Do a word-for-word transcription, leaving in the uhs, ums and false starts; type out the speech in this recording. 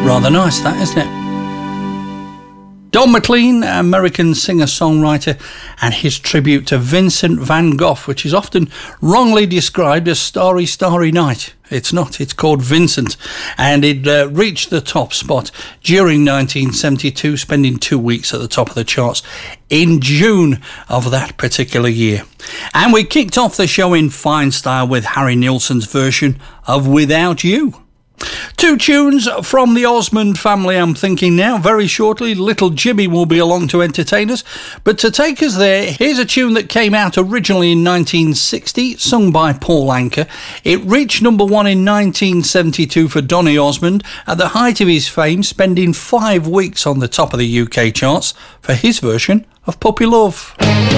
Rather nice, that, isn't it? Don McLean, American singer-songwriter, and his tribute to Vincent van Gogh, which is often wrongly described as Starry, Starry Night. It's not, it's called Vincent, and it uh, reached the top spot during nineteen seventy-two, spending two weeks at the top of the charts in June of that particular year. And we kicked off the show in fine style with Harry Nilsson's version of Without You. Two tunes from the Osmond family, I'm thinking now. Very shortly, Little Jimmy will be along to entertain us. But to take us there, here's a tune that came out originally in nineteen sixty, sung by Paul Anka. It reached number one in nineteen seventy-two for Donny Osmond, at the height of his fame, spending five weeks on the top of the U K charts for his version of Puppy Love.